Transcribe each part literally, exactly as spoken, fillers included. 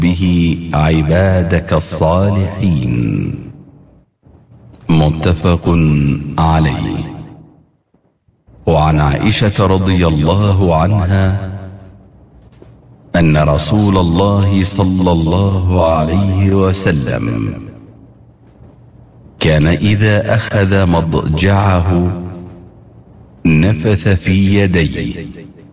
به عبادك الصالحين. متفق عليه. وعن عائشة رضي الله عنها أن رسول الله صلى الله عليه وسلم كان إذا أخذ مضجعه نفث في يديه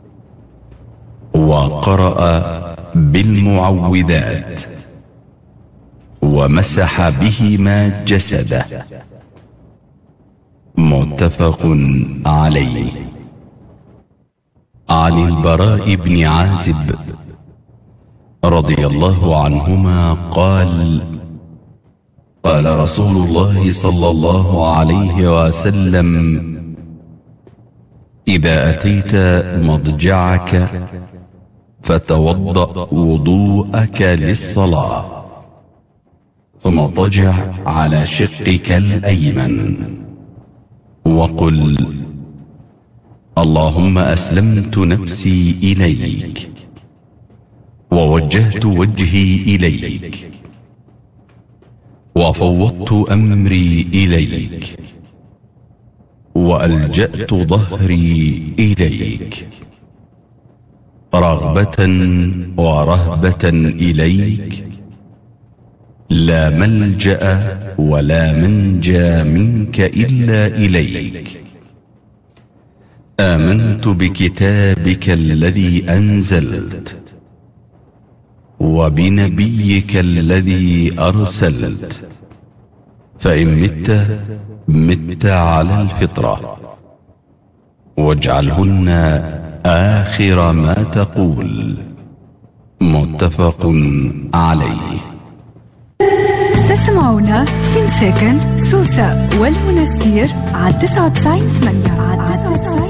وقرأ بالمعوذات ومسح بهما جسده. متفق عليه. عن البراء بن عازب رضي الله عنهما قال: قال رسول الله صلى الله عليه وسلم: إذا أتيت مضجعك فتوضأ وضوءك للصلاة، ثم اضطجع على شقك الأيمن وقل: اللهم أسلمت نفسي إليك ووجهت وجهي إليك وفوضت أمري إليك وألجأت ظهري إليك رغبة ورهبة إليك، لا ملجأ ولا منجى منك إلا إليك. آمنت بكتابك الذي أنزلت وبنبيك الذي أرسلت، فإن مت مت على الفطرة، واجعلهن آخر ما تقول. متفق عليه. تسمعونا في مساكن سوسة والمنستير على تسعة وتسعين ثمانية.